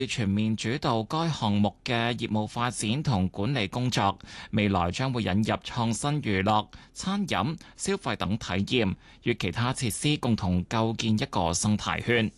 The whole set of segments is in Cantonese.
全面主導該項目嘅業務發展同管理工作，未來將會引入創新娛樂、餐飲、消費等體驗，與其他設施共同構建一個生態圈。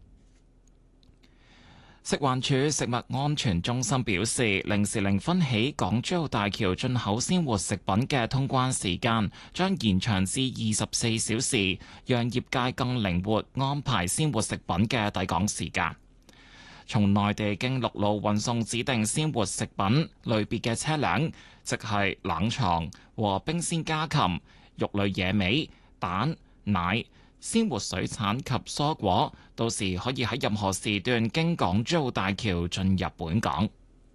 食環署食物安全中心表示，0時0分起，港珠澳大橋進口鮮活食品嘅通關時間將延長至24小時，讓業界更靈活安排鮮活食品嘅抵港時間。從內地經陸路運送指定鮮活食品類別嘅車輛，即係冷藏和冰鮮家禽、肉類野味、蛋、奶、鮮活水產及蔬果，到時可以喺任何時段經港珠澳大橋進入本港。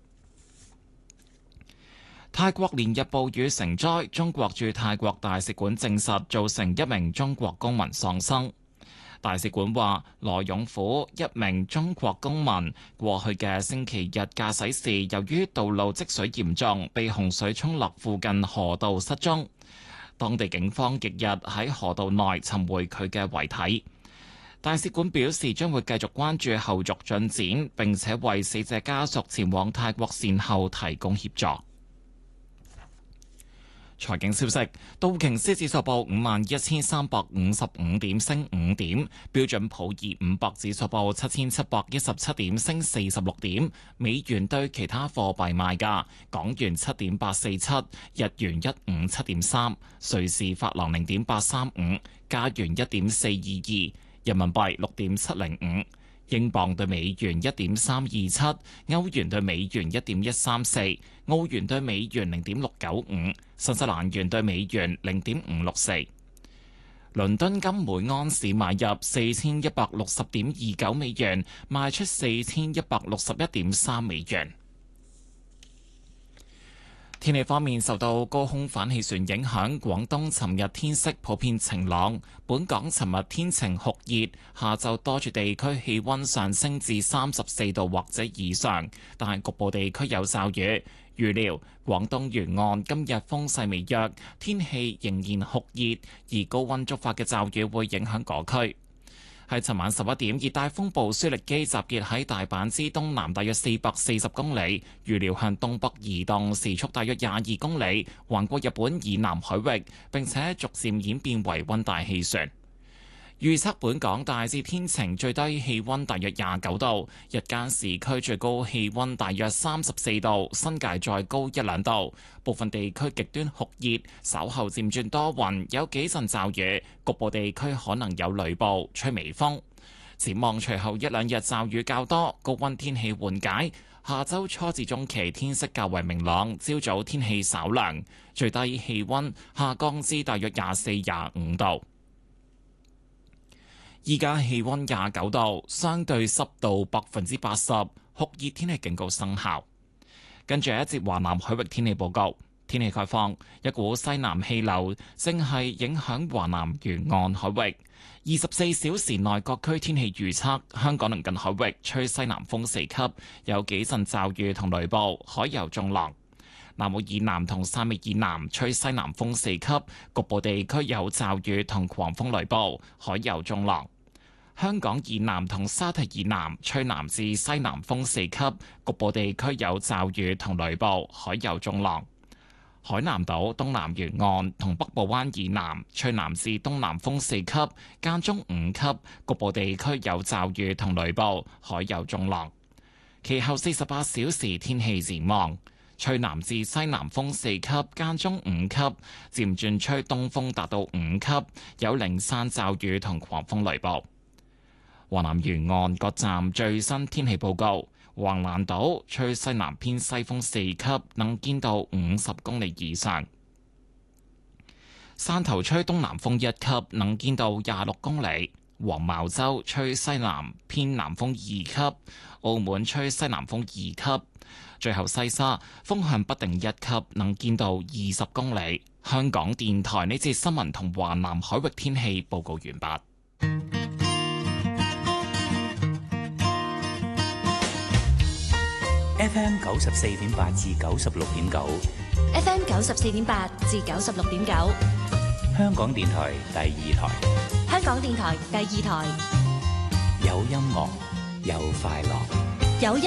泰國連日暴雨成災，中國駐泰國大使館證實造成一名中國公民喪生。大使館話，羅勇府一名中國公民過去嘅星期日駕駛時，由於道路積水嚴重，被洪水沖落附近河道失蹤。當地警方翌日喺河道內尋回佢嘅遺體。大使館表示將會繼續關注後續進展，並且為死者家屬前往泰國善後提供協助。財經消息：道瓊斯指數報51,355點，升5點；標準普爾500指數報7,717點，升46點。美元對其他貨幣賣價：港元7.847，日元157.3，瑞士法郎0.835，加元1.422，人民幣6.705。英鎊對美元1.327，歐元對美元1.134，澳元對美元0.695，新西蘭元對美元0.564。倫敦金每盎司買入4160.29美元，賣出4161.3美元。天氣方面，受到高空反氣旋影響，廣東尋日天色普遍晴朗。本港尋日天晴酷熱，下晝多處地區氣溫上升至34度或者以上，但係局部地區有驟雨。預料廣東沿岸今日風勢微弱，天氣仍然酷熱，而高溫觸發嘅驟雨會影響嗰區。喺尋晚11點，熱帶風暴舒力基集結喺大阪之東南大約440公里，預料向東北移動，時速大約22公里，橫過日本以南海域，並且逐漸演變為溫帶氣旋。預測本港大致天晴，最低氣溫大約29度，日間市區最高氣溫大約34度，新界再高1-2度。部分地區極端酷熱，稍後漸轉多雲，有幾陣驟雨，局部地區可能有雷暴，吹微風。展望隨後1-2日驟雨較多，高溫天氣緩解。下周初至中期天色較為明朗，朝早天氣稍涼，最低氣溫下降至大約24-25度。依家氣溫29度，相對濕度80%，酷熱天氣警告生效。跟住一節華南海域天氣報告，天氣概況：一股西南氣流正係影響華南沿岸海域。24小時內各區天氣預測：香港鄰近海域吹西南風4級，有幾陣驟雨同雷暴，海有中浪。南澳以南同汕尾以南吹西南風4級，局部地區有驟雨同狂風雷暴，海有中浪。香港以南同沙堤以南吹南至西南風4級，局部地區有驟雨同雷暴，海有中浪。海南島東南沿岸同北部灣以南吹南至東南風4級，間中5級，局部地區有驟雨同雷暴，海有中浪。其後48小時天氣展望：吹南至西南風4級，間中5級，漸轉吹東風達到5級，有零散驟雨同狂風雷暴。華南沿岸各站最新天氣報告：橫瀾島吹西南偏西風4級，能見度50公里以上；汕頭吹東南風1級，能見度26公里；黃茅洲吹西南偏南風2級；澳門吹西南風2級；最後西沙風向不定1級，能見度20公里。香港電台呢節新聞同華南海域天氣報告完畢。 FM 94.8至96.9 ，FM 94.8至96.9， 香港電台第2台， 香港電台第2台， 有音樂，有快樂， 有音